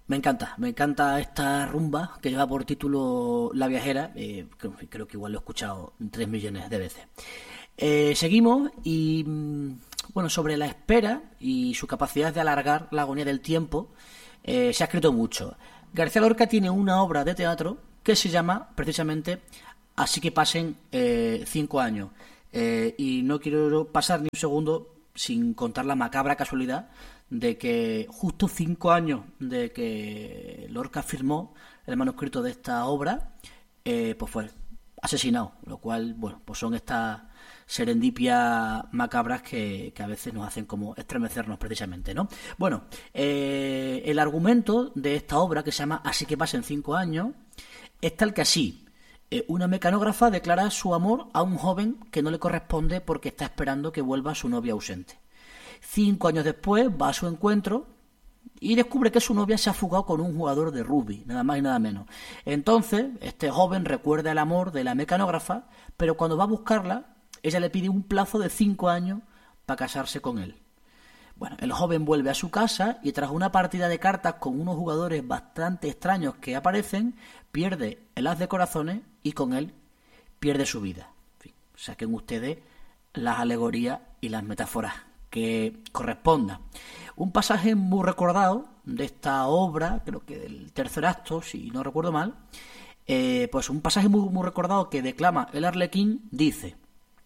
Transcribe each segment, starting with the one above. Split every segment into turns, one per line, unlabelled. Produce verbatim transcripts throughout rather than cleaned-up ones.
Me encanta, me encanta esta rumba que lleva por título La Viajera. Eh, creo, creo que igual lo he escuchado tres millones de veces. Eh, seguimos y, mm, bueno, sobre la espera y su capacidad de alargar la agonía del tiempo, eh, se ha escrito mucho. García Lorca tiene una obra de teatro que se llama precisamente Así que pasen eh, cinco años. Eh, y no quiero pasar ni un segundo sin contar la macabra casualidad de que justo cinco años de que Lorca firmó el manuscrito de esta obra, eh, pues fue asesinado, lo cual, bueno, pues son estas serendipias macabras que, que a veces nos hacen como estremecernos precisamente, ¿no? Bueno, eh, el argumento de esta obra, que se llama Así que pasen cinco años, es tal que así. Una mecanógrafa declara su amor a un joven que no le corresponde porque está esperando que vuelva su novia ausente. Cinco años después va a su encuentro y descubre que su novia se ha fugado con un jugador de rugby, nada más y nada menos. Entonces, este joven recuerda el amor de la mecanógrafa, pero cuando va a buscarla, ella le pide un plazo de cinco años para casarse con él. Bueno, el joven vuelve a su casa y tras una partida de cartas con unos jugadores bastante extraños que aparecen, pierde el as de corazones y con él pierde su vida. En fin, saquen ustedes las alegorías y las metáforas que correspondan. Un pasaje muy recordado de esta obra, creo que del tercer acto, si no recuerdo mal, eh, pues un pasaje muy, muy recordado que declama el Arlequín, dice: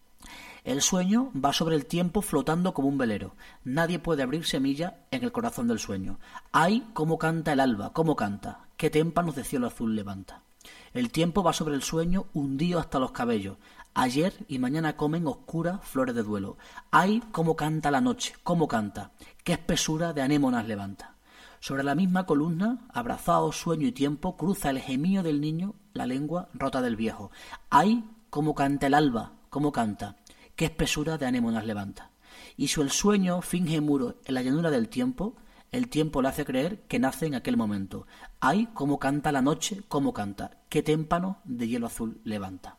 el sueño va sobre el tiempo flotando como un velero. Nadie puede abrir semilla en el corazón del sueño. Ay, cómo canta el alba, cómo canta, qué témpanos de cielo azul levanta. El tiempo va sobre el sueño hundido hasta los cabellos. Ayer y mañana comen oscuras flores de duelo. Ay, cómo canta la noche, cómo canta, qué espesura de anémonas levanta. Sobre la misma columna, abrazado sueño y tiempo, cruza el gemido del niño, la lengua rota del viejo. Ay, cómo canta el alba, cómo canta, qué espesura de anémonas levanta. Y si el sueño finge muro en la llanura del tiempo, el tiempo le hace creer que nace en aquel momento. Ay, cómo canta la noche, cómo canta, qué témpano de hielo azul levanta.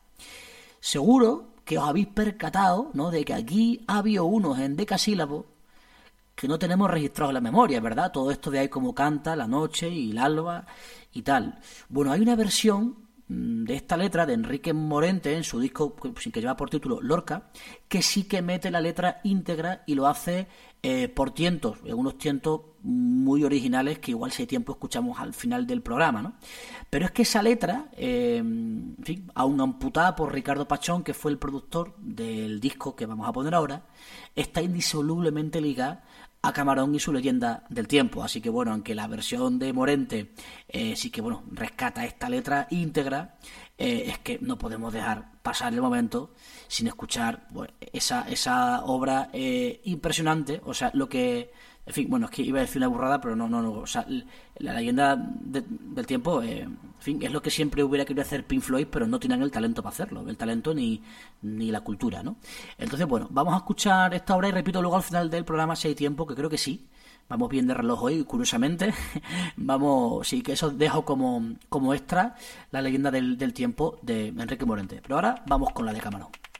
Seguro que os habéis percatado, ¿no?, de que aquí ha habido unos en decasílabos que no tenemos registrados en la memoria, ¿verdad? Todo esto de ahí cómo canta la noche y el alba y tal. Bueno, hay una versión de esta letra de Enrique Morente en su disco sin que lleva por título Lorca, que sí que mete la letra íntegra y lo hace eh, por tientos, en unos tientos muy originales que igual si hay tiempo escuchamos al final del programa, ¿no? Pero es que esa letra, eh, en fin, aún amputada por Ricardo Pachón, que fue el productor del disco que vamos a poner ahora, está indisolublemente ligada a Camarón y su leyenda del tiempo. Así que bueno, aunque la versión de Morente eh, sí que bueno rescata esta letra íntegra, eh, es que no podemos dejar pasar el momento sin escuchar bueno, esa, esa obra eh, impresionante. O sea, lo que, en fin, bueno, es que iba a decir una burrada, pero no, no, no, o sea, la leyenda de, del tiempo, eh, en fin, es lo que siempre hubiera querido hacer Pink Floyd, pero no tienen el talento para hacerlo, el talento ni, ni la cultura, ¿no? Entonces, bueno, vamos a escuchar esta obra y repito luego al final del programa si hay tiempo, que creo que sí. Vamos bien de reloj hoy, curiosamente. Vamos, sí, que eso dejo como, como extra la leyenda del, del tiempo de Enrique Morente. Pero ahora vamos con la de Camarón.